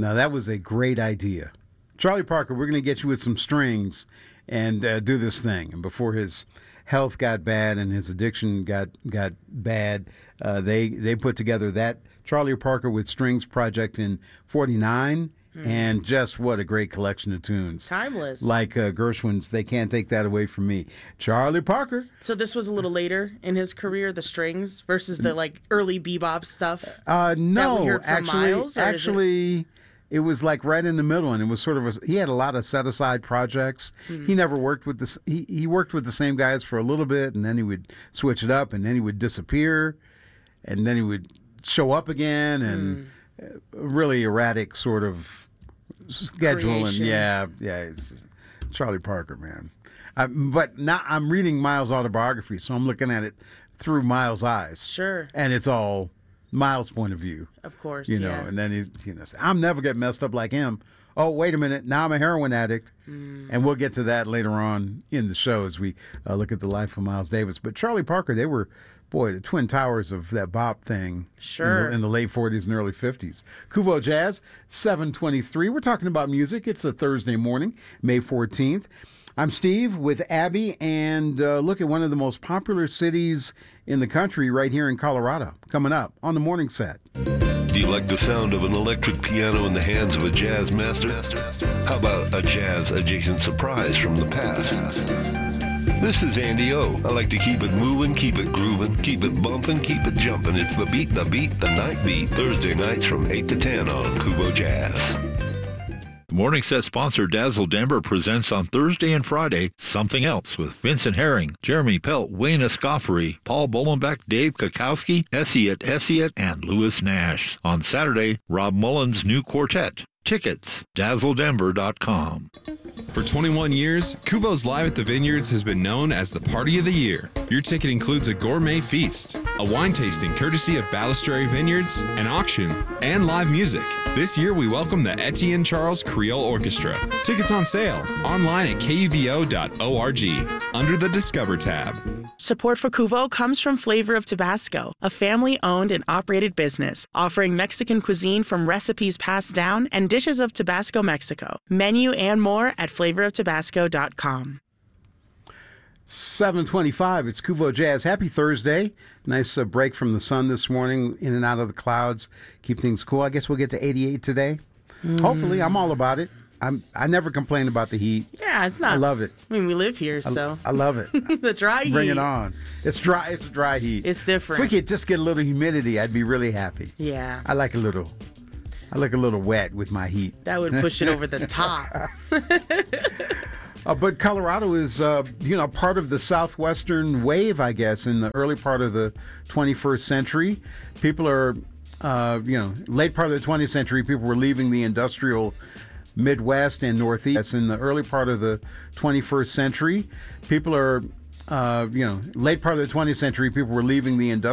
Now, that was a great idea. Charlie Parker, we're going to get you with some strings and do this thing. And before his health got bad and his addiction got bad, they put together that Charlie Parker with Strings project in 49. And just what a great collection of tunes. Timeless. Like Gershwin's They Can't Take That Away From Me. Charlie Parker. So this was a little later in his career, the Strings, versus the early bebop stuff? No, actually, it was like right in the middle, and it was sort of he had a lot of set-aside projects. He never worked with this. He worked with the same guys for a little bit, and then he would switch it up, and then he would disappear, and then he would show up again, and really erratic sort of schedule. Creation. And it's Charlie Parker, man. But now I'm reading Miles' autobiography, so I'm looking at it through Miles' eyes. Sure. And it's all Miles' point of view. Of course, you know, and then he's, I'm never getting messed up like him. Oh, wait a minute, now I'm a heroin addict. And we'll get to that later on in the show as we look at the life of Miles Davis. But Charlie Parker, they were, the twin towers of that bop thing. Sure. In the late 40s and early 50s. Kuvo Jazz, 723. We're talking about music. It's a Thursday morning, May 14th. I'm Steve with Abby, and look at one of the most popular cities in the country right here in Colorado, coming up on the morning set. Do you like the sound of an electric piano in the hands of a jazz master? How about a jazz-adjacent surprise from the past? This is Andy O. I like to keep it moving, keep it grooving, keep it bumping, keep it jumping. It's the beat, the night beat. Thursday nights from 8 to 10 on Kuvo Jazz. The Morning Set sponsor Dazzle Denver presents on Thursday and Friday Something Else with Vincent Herring, Jeremy Pelt, Wayne Escoffery, Paul Bolenbeck, Dave Kakowski, Essiet, and Lewis Nash. On Saturday, Rob Mullen's new quartet. Tickets, dazzledenver.com. For 21 years, Kuvo's Live at the Vineyards has been known as the Party of the Year. Your ticket includes a gourmet feast, a wine tasting courtesy of Balistrary Vineyards, an auction, and live music. This year, we welcome the Etienne Charles Creole Orchestra. Tickets on sale online at kuvo.org under the Discover tab. Support for Kuvo comes from Flavor of Tabasco, a family-owned and operated business offering Mexican cuisine from recipes passed down and dishes of Tabasco, Mexico. Menu and more at flavoroftabasco.com. 7:25, it's Kuvo Jazz. Happy Thursday. Nice break from the sun this morning, in and out of the clouds. Keep things cool. I guess we'll get to 88 today. Hopefully, I'm all about it. I never complain about the heat. Yeah, it's not. I love it. I mean, we live here, so. I love it. The dry heat. Bring it on. It's dry. It's a dry heat. It's different. If we could just get a little humidity, I'd be really happy. Yeah. I like a little wet with my heat. That would push it over the top. But Colorado is, part of the southwestern wave, I guess, in the early part of the 21st century. People are, late part of the 20th century, people were leaving the industrial Midwest and Northeast. In the early part of the 21st century, people are, late part of the 20th century, people were leaving the industrial